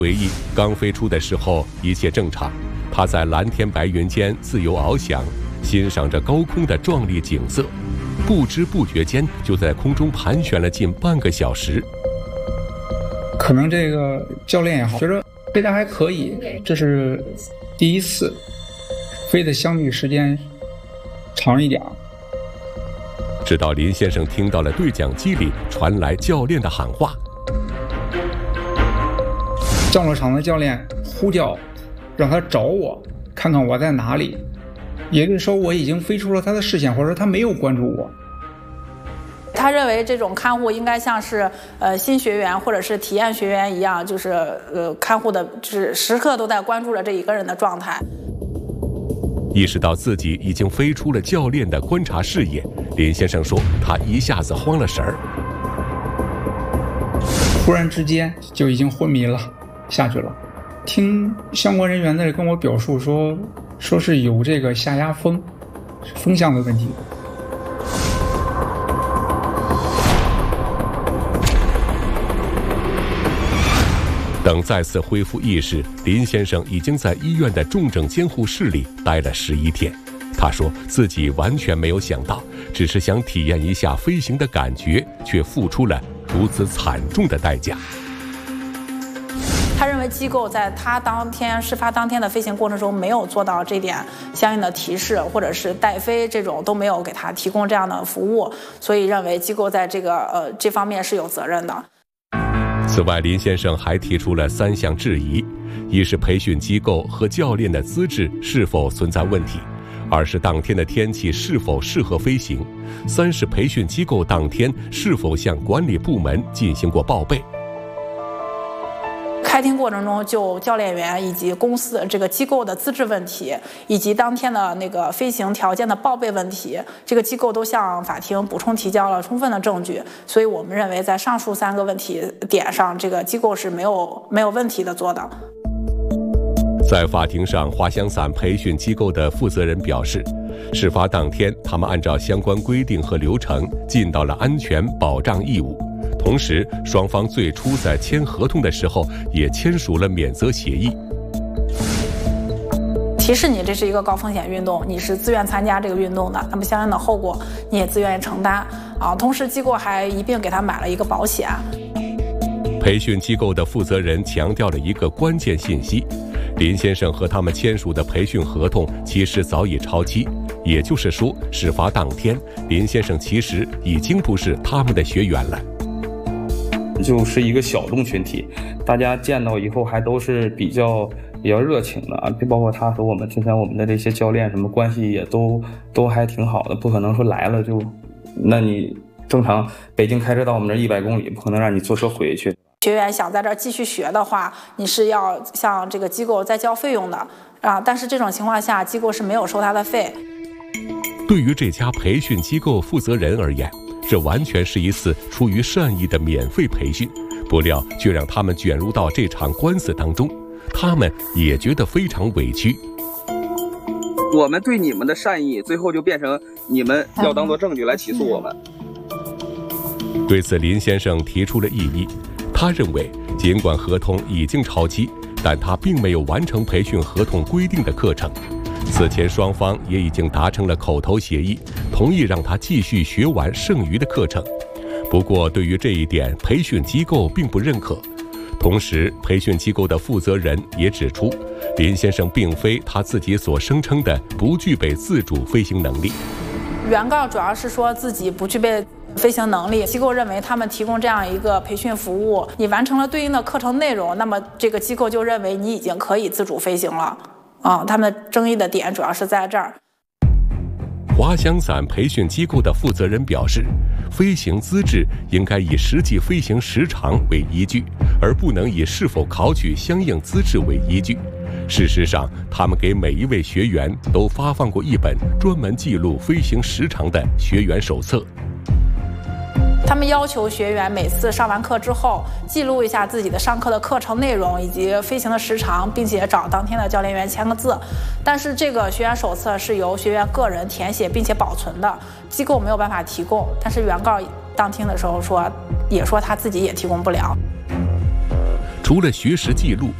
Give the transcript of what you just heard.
回忆刚飞出的时候一切正常，他在蓝天白云间自由翱翔，欣赏着高空的壮丽景色，不知不觉间就在空中盘旋了近半个小时。 可能这个教练也好，觉得飞得还可以，这是第一次飞的相对时间长一点。 直到林先生听到了对讲机里传来教练的喊话， 降落场的教练呼叫让他找我，看看我在哪里，也就是说我已经飞出了他的视线，或者说他没有关注我。 他认为这种看护应该像是新学员或者是体验学员一样，就是看护的就是时刻都在关注着这一个人的状态。 意识到自己已经飞出了教练的观察视野，林先生说他一下子慌了神儿， 突然之间就已经昏迷了下去了。听相关人员在跟我表述说是有这个下压风向的问题。 等再次恢复意识，林先生已经在医院的重症监护室里待了11天。他说自己完全没有想到，只是想体验一下飞行的感觉，却付出了如此惨重的代价。 他认为机构在他事发当天的飞行过程中没有做到这点相应的提示，或者是带飞这种都没有给他提供这样的服务，所以认为机构在这方面是有责任的。 此外，林先生还提出了3项质疑：一是培训机构和教练的资质是否存在问题；2是当天的天气是否适合飞行；3是培训机构当天是否向管理部门进行过报备。 开庭过程中，就教练员以及公司这个机构的资质问题，以及当天的那个飞行条件的报备问题，这个机构都向法庭补充提交了充分的证据，所以我们认为在上述3个问题点上，这个机构是没有问题的做的。 在法庭上，滑翔伞培训机构的负责人表示，事发当天他们按照相关规定和流程尽到了安全保障义务。同时，双方最初在签合同的时候也签署了免责协议， 提示你这是一个高风险运动，你是自愿参加这个运动的，那么相应的后果你也自愿承担啊。同时，机构还一并给他买了一个保险。 培训机构的负责人强调了一个关键信息：林先生和他们签署的培训合同其实早已超期，也就是说，事发当天，林先生其实已经不是他们的学员了。 就是一个小众群体，大家见到以后还都是比较热情的啊，包括他和我们之前我们的这些教练什么关系也都还挺好的，不可能说来了就，那你正常北京开车到我们这100公里，不可能让你坐车回去。 学员想在这儿继续学的话，你是要向这个机构再交费用的啊，但是这种情况下，机构是没有收他的费。 对于这家培训机构负责人而言，这完全是一次出于善意的免费培训，不料却让他们卷入到这场官司当中，他们也觉得非常委屈。 我们对你们的善意，最后就变成你们要当作证据来起诉我们。 对此，林先生提出了异议。他认为，尽管合同已经超期，但他并没有完成培训合同规定的课程。此前双方也已经达成了口头协议，同意让他继续学完剩余的课程。不过，对于这一点，培训机构并不认可。同时，培训机构的负责人也指出，林先生并非他自己所声称的不具备自主飞行能力。 原告主要是说自己不具备飞行能力，机构认为他们提供这样一个培训服务，你完成了对应的课程内容，那么这个机构就认为你已经可以自主飞行了。他们争议的点主要是在这儿。 滑翔伞培训机构的负责人表示，飞行资质应该以实际飞行时长为依据，而不能以是否考取相应资质为依据。事实上，他们给每一位学员都发放过一本专门记录飞行时长的学员手册。 他们要求学员每次上完课之后记录一下自己的上课的课程内容以及飞行的时长，并且找当天的教练员签个字。但是这个学员手册是由学员个人填写并且保存的，机构没有办法提供。但是原告当听的时候说他自己也提供不了。 除了学识记录，